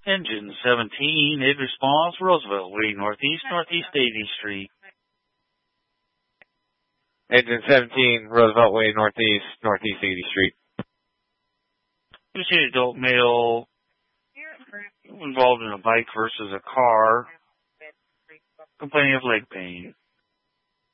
Engine 17, mid response, Roosevelt Way, northeast 80th Street. Engine 17, Roosevelt Way, northeast 80th Street. You see an adult male involved in a bike versus a car, complaining of leg pain.